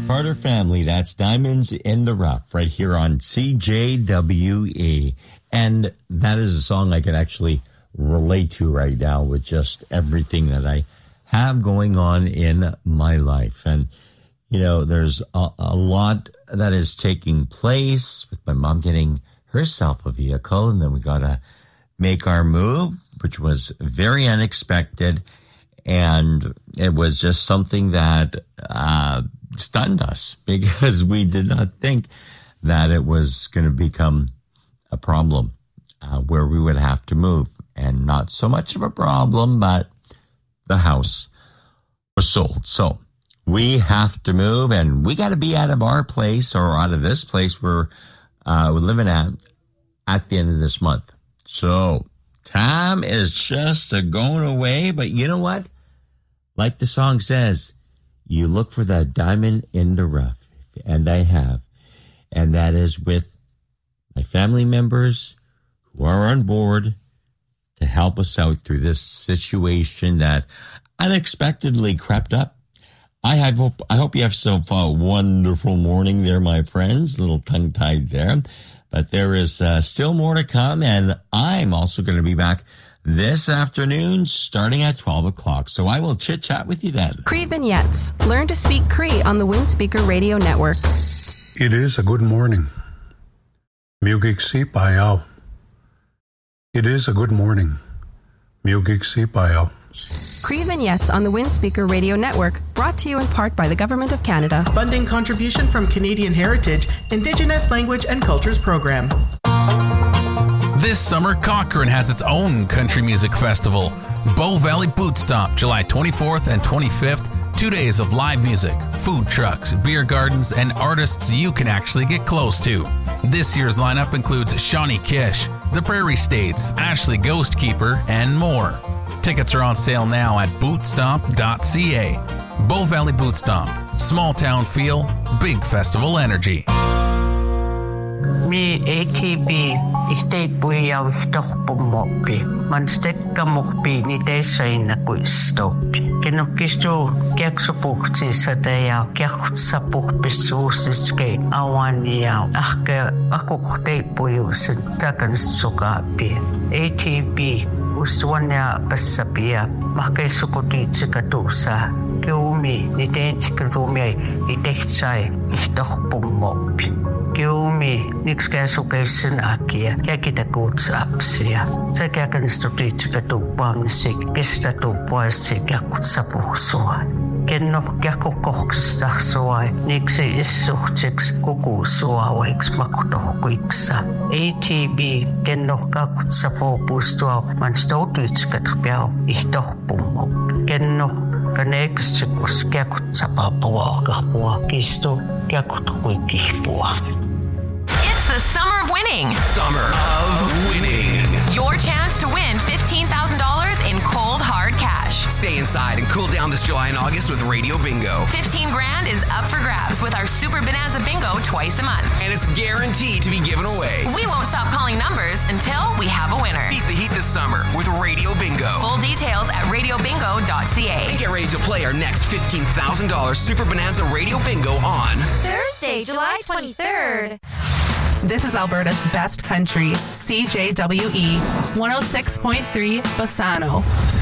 Carter Family, that's Diamonds in the Rough right here on CJWE. And that is a song I can actually relate to right now with just everything that I have going on in my life. And, you know, there's a lot that is taking place with my mom getting herself a vehicle, and then we got to make our move, which was very unexpected. And it was just something that stunned us because we did not think that it was going to become a problem where we would have to move. And not so much of a problem, but the house was sold. So we have to move, and we got to be out of our place or out of this place we're living at the end of this month. So time is just going away, but you know what? Like the song says, you look for that diamond in the rough, and I have. And that is with my family members who are on board to help us out through this situation that unexpectedly crept up. I hope you have some wonderful morning there, my friends. A little tongue-tied there. But there is still more to come, and I'm also going to be back this afternoon starting at 12 o'clock. So I will chit-chat with you then. Cree Vignettes. Learn to speak Cree on the Windspeaker Radio Network. It is a good morning. Mugiksi Payao. It is a good morning. Mugiksi Payao. Cree Vignettes on the Windspeaker Radio Network, brought to you in part by the Government of Canada. A funding contribution from Canadian Heritage, Indigenous Language and Cultures Program. This summer, Cochrane has its own country music festival, Bow Valley Boot Stomp, July 24th and 25th. 2 days of live music, food trucks, beer gardens, and artists you can actually get close to. This year's lineup includes Shawnee Kish, The Prairie States, Ashley Ghostkeeper, and more. Tickets are on sale now at bootstomp.ca. Bow Valley Boot Stomp. Small town feel, big festival energy. Mi ATB ihteipuia uhtorpumoppi. Man stekkamuppi ni teissaina kuistoppi. Kenokkistu kiaksupuhtissa ja kiakutsapuhpissuusiske awania ahke akuhteipujuusen takansukaappi. ATB ustuania passapia mahkeissukutiitsikatuusa. Kiumi ni teetsikatuumia itehtsai ihtorpumoppi. Kiumi nikskäsukeisen akia käkitä kutsapsia. Sekä kanstutiitsika tuuppaamisi kestä tuuppaisi käkutsapuhsua. Kenno käkukohksista suai niksi issuhtsiksi kukusuauiksi makutohkuiksa. ATB kenno käkutsapuhpustua man stoutuitsika tpiau ihtohpummo. Kenno kaneeksikus käkutsapapua kahpua kistu käkutkuikihpua. The Summer of Winning. Summer of Winning. Your chance to win $15,000 in cold, hard cash. Stay inside and cool down this July and August with Radio Bingo. 15 grand is up for grabs with our Super Bonanza Bingo twice a month. And it's guaranteed to be given away. We won't stop calling numbers until we have a winner. Beat the heat this summer with Radio Bingo. Full details at radiobingo.ca. And get ready to play our next $15,000 Super Bonanza Radio Bingo on Thursday, July 23rd. This is Alberta's best country, CJWE 106.3 Bassano.